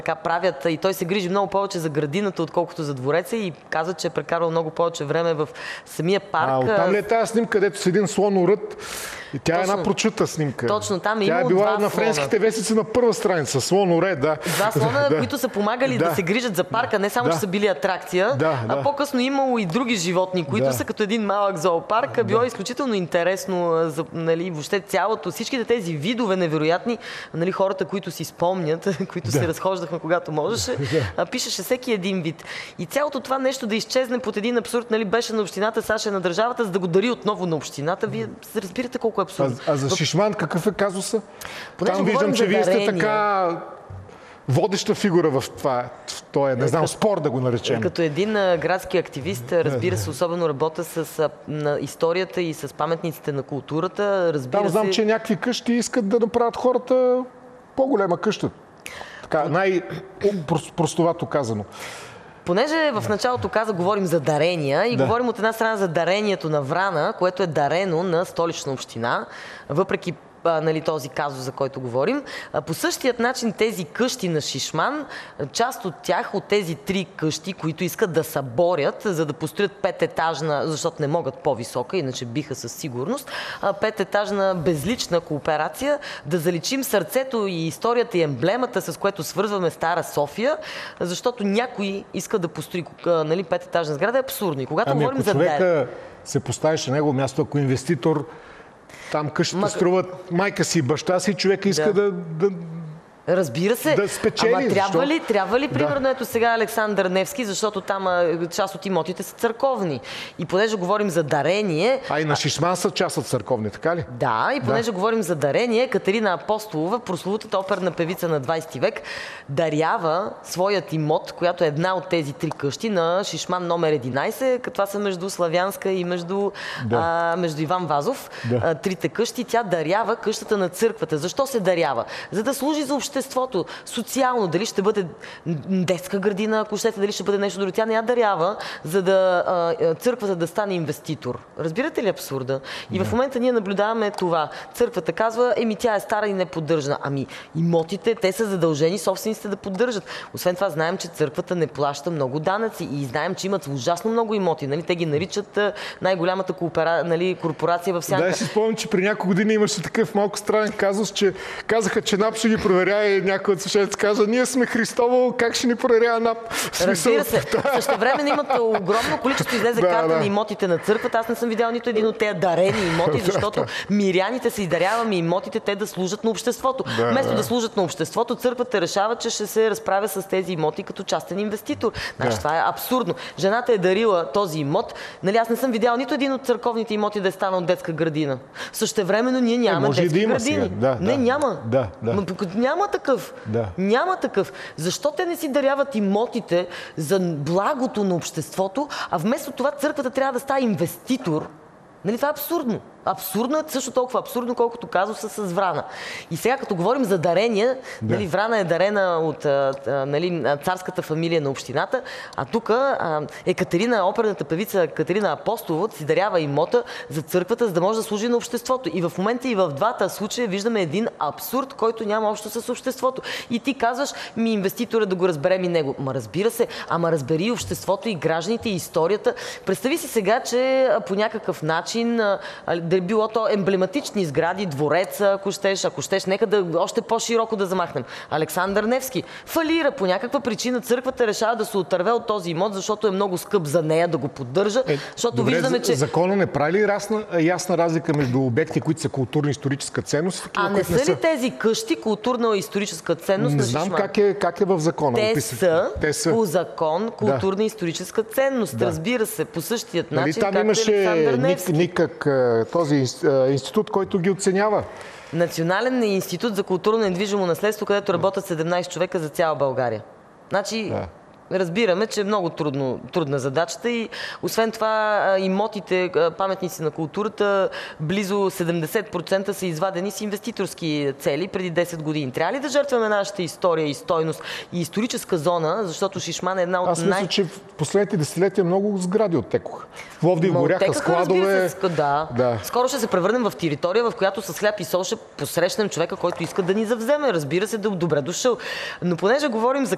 така правят и той се грижи много повече за градината, отколкото за двореца и казва, че е прекарал много повече време в самия парк. Оттам ли е тази снимка, където с един слонорът? И тя е една прочута снимка. Точно, там е тя имало била два на френските вестници на първа страница. Слоноред, да. Два слона, които са помагали да се грижат за парка, не само, че са били атракция, а по-късно имало и други животни, които са като един малък зоопарк. Било изключително интересно, нали, въобще цялото, всичките тези видове невероятни, нали, хората, които си спомнят, които се разхождахме, когато можеше, пишеше всеки един вид. И цялото това нещо да изчезне под един абсурд, нали, беше на общината, Саша е на държавата, за да го дари отново на общината. Вие разбирате колко е абсурд. А за Шишман какъв е казуса? Там виждам, че вие сте така водеща фигура в това. Той е, не знам, спор да го наречем. Като един градски активист, разбира се, особено работя с историята и с паметниците на културата. Разбира се... знам, че някакви къщи искат да направят хората по-голема къща. Така, най-простовато казано. Понеже в началото говорим за дарения и говорим от една страна за дарението на Врана, което е дарено на Столична община, въпреки нали, този казус, за който говорим. По същият начин тези къщи на Шишман, част от тях, от тези 3 къщи, които искат да съборят, за да построят 5-етажна, защото не могат по-висока, иначе биха със сигурност, 5-етажна безлична кооперация, да заличим сърцето и историята и емблемата, с което свързваме Стара София, защото някой иска да построи нали, 5-етажна сграда, е абсурдно. И когато говорим за човека се поставиш на негово място, ако инвеститор там къщата струват майка си и баща си, човека иска да разбира се, да спечели, ама трябва ли примерно ето сега Александър Невски, защото там част от имотите са църковни. И понеже говорим за дарение... и на Шишман са част от църковни, така ли? Да, и понеже говорим за дарение, Катерина Апостолова, прословутата оперна певица на 20 век, дарява своят имот, която е една от тези 3 къщи, на Шишман номер 11, това са между Славянска и между Иван Вазов. 3-те къщи, тя дарява къщата на църквата. Защо се дарява? За да служи за обществото, социално, дали ще бъде детска градина, ако щете, дали ще бъде нещо друго. Тя не я дарява, за да църквата да стане инвеститор. Разбирате ли абсурда? И в момента ние наблюдаваме това. Църквата казва, тя е стара и не поддържана. Имотите, те са задължени собствениците да поддържат. Освен това, знаем, че църквата не плаща много данъци и знаем, че имат ужасно много имоти. Нали? Те ги наричат най-голямата корпорация в сянка. Да, си спомням, че при няколко години имаше такъв малко странен казус, че казаха, че НАП ще ги проверя и някой от слушателите каза, ние сме Христово, как ще ни проверява НАП? Разбира се. Същевременно имат огромно количество излезе карта на имотите на църквата. Аз не съм видял нито един от тези дарени имоти, защото миряните си даряваме имотите, те да служат на обществото. Вместо да служат на обществото, църквата решава, че ще се разправя с тези имоти като частен инвеститор. Значи, това е абсурдно. Жената е дарила този имот. Нали, аз не съм видял нито един от църковните имоти да е станал детска градина. Същевременно ние нямаме детски градини. Няма. Няма такъв. Няма такъв. Защо те не си даряват имотите за благото на обществото, а вместо това църквата трябва да става инвеститор? Нали, това е абсурдно. Абсурдно е също толкова абсурдно, колкото казуса с Врана. И сега, като говорим за дарения, нали, Врана е дарена от царската фамилия на общината, а тук оперната певица Катерина Апостолова си дарява имота за църквата, за да може да служи на обществото. И в момента и в двата случая виждаме един абсурд, който няма общо с обществото. И ти казваш, инвеститора да го разберем и него. Разбира се, разбери и обществото, и гражданите, и историята. Представи си сега, че по някакъв начин да е било то емблематични сгради, двореца, ако щеш, нека още по-широко да замахнем. Александър Невски фалира по някаква причина, църквата решава да се отърве от този имот, защото е много скъп за нея да го поддържа, защото виждаме, че... Закона не прави ли ясна разлика между обекти, които са културно-историческа ценност? Не са ли тези къщи културно-историческа ценност на Шишман? Не знам как е в закона. Те са по закон културно-историческа ценност. Разбира се, по същият начин, както Александър Невски. Този институт, който ги оценява. Национален институт за културно недвижимо наследство, където работят 17 човека за цяла България. Значи, разбираме, че е много трудна задачата и освен това имотите, паметници на културата, близо 70% са извадени с инвеститорски цели преди 10 години. Трябва ли да жертваме нашата история и стойност и историческа зона, защото Шишман е една от Аз мисля, че в последните десетилетия много сгради оттекоха. В Пловдив горяха складове. Скоро ще се превърнем в територия, в която с хляб и сол ще посрещнем човека, който иска да ни завземе. Разбира се, добре дошъл. Но понеже говорим за